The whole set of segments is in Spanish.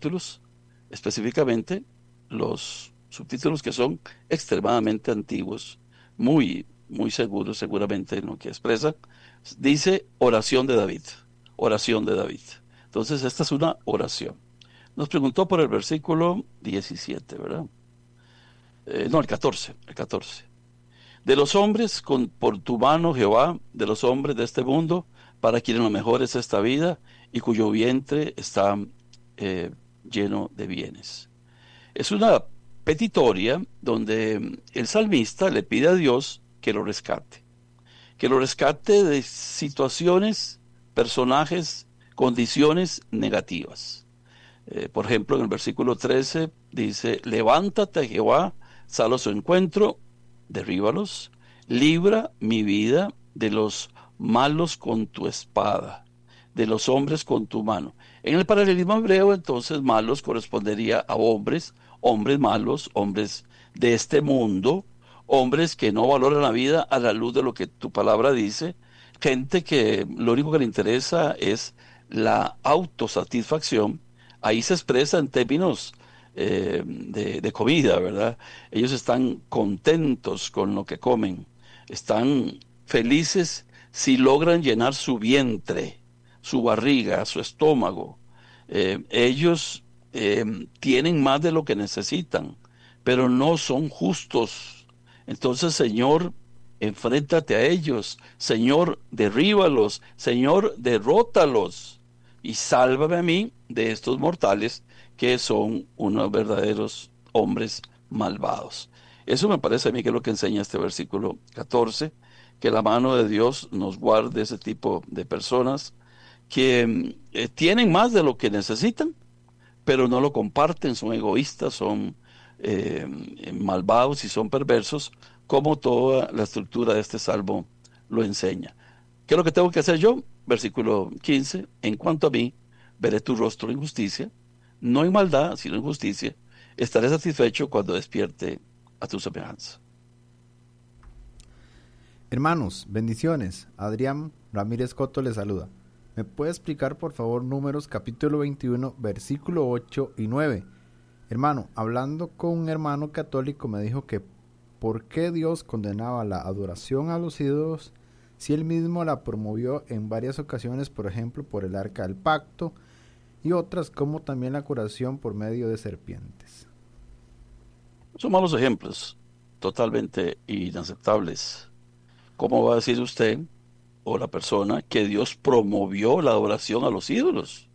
subtítulos, específicamente los subtítulos que son extremadamente antiguos, muy, muy seguros seguramente en lo que expresa. Dice oración de David, oración de David. Entonces, esta es una oración. Nos preguntó por el versículo 17, ¿verdad? No, el 14. De los hombres, por tu mano, Jehová, de los hombres de este mundo, para quienes lo mejor es esta vida y cuyo vientre está eh, lleno de bienes. Es una petitoria donde el salmista le pide a Dios que lo rescate de situaciones, personajes, condiciones negativas. Por ejemplo, en el versículo 13 dice, levántate Jehová, sal a su encuentro, derríbalos, libra mi vida de los malos con tu espada, de los hombres con tu mano. En el paralelismo hebreo, entonces, malos correspondería a hombres, hombres malos, hombres de este mundo, hombres que no valoran la vida a la luz de lo que tu palabra dice, gente que lo único que le interesa es la autosatisfacción. Ahí se expresa en términos de comida, ¿verdad? Ellos están contentos con lo que comen, están felices si logran llenar su vientre, su barriga, su estómago. Ellos tienen más de lo que necesitan, pero no son justos. Entonces, Señor, enfréntate a ellos. Señor, derríbalos. Señor, derrótalos. Y sálvame a mí de estos mortales que son unos verdaderos hombres malvados. Eso me parece a mí que es lo que enseña este versículo 14, que la mano de Dios nos guarde ese tipo de personas que tienen más de lo que necesitan, pero no lo comparten, son egoístas, son malvados y son perversos, como toda la estructura de este salmo lo enseña. ¿Qué es lo que tengo que hacer yo? Versículo 15, en cuanto a mí, veré tu rostro en justicia, no en maldad, sino en justicia, estaré satisfecho cuando despierte a tu semejanza. Hermanos, bendiciones. Adrián Ramírez Coto les saluda. ¿Me puede explicar por favor Números capítulo 21, versículo 8 y 9? Hermano, hablando con un hermano católico me dijo que ¿por qué Dios condenaba la adoración a los ídolos si él mismo la promovió en varias ocasiones, por ejemplo por el Arca del Pacto y otras como también la curación por medio de serpientes? Son malos ejemplos, totalmente inaceptables. ¿Cómo va a decir usted o la persona que Dios promovió la adoración a los ídolos?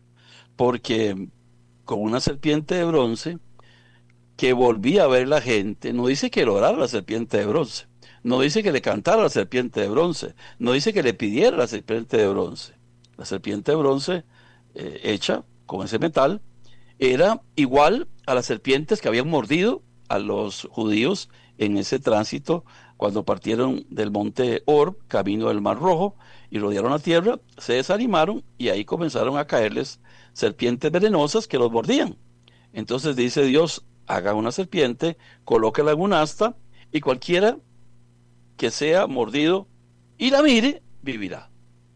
Porque con una serpiente de bronce que volvía a ver la gente, no dice que le orara a la serpiente de bronce, no dice que le cantara a la serpiente de bronce, no dice que le pidiera a la serpiente de bronce. La serpiente de bronce hecha con ese metal era igual a las serpientes que habían mordido a los judíos en ese tránsito cuando partieron del monte Or, camino del Mar Rojo, y rodearon la tierra, se desanimaron y ahí comenzaron a caerles serpientes venenosas que los mordían. Entonces dice Dios, haga una serpiente, colóquela en un asta y cualquiera que sea mordido y la mire, vivirá.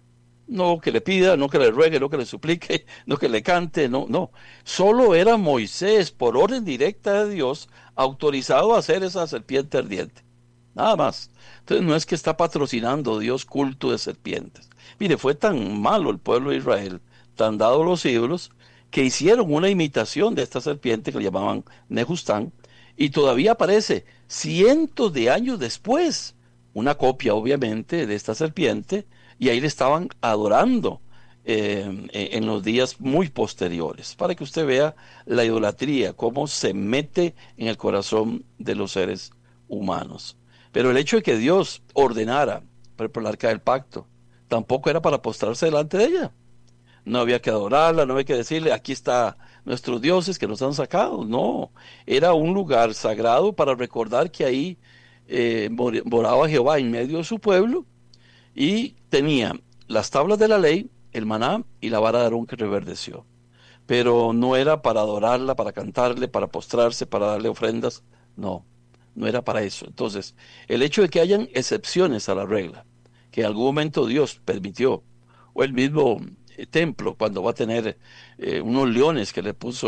No que le pida, no que le ruegue, no que le suplique, no que le cante, no, no. Solo era Moisés, por orden directa de Dios, autorizado a hacer esa serpiente ardiente. Nada más. Entonces no es que está patrocinando Dios culto de serpientes. Mire, fue tan malo el pueblo de Israel, tan dado los ídolos, que hicieron una imitación de esta serpiente que le llamaban Nejustán, y todavía aparece cientos de años después, una copia obviamente de esta serpiente, y ahí le estaban adorando en los días muy posteriores, para que usted vea la idolatría, cómo se mete en el corazón de los seres humanos. Pero el hecho de que Dios ordenara, por ejemplo, el arca del pacto, tampoco era para postrarse delante de ella. No había que adorarla, no había que decirle, aquí está nuestros dioses que nos han sacado. No, era un lugar sagrado para recordar que ahí moraba Jehová en medio de su pueblo y tenía las tablas de la ley, el maná y la vara de Aarón que reverdeció. Pero no era para adorarla, para cantarle, para postrarse, para darle ofrendas. No, no era para eso. Entonces, el hecho de que hayan excepciones a la regla, que en algún momento Dios permitió, o el mismo templo, cuando va a tener unos leones que le puso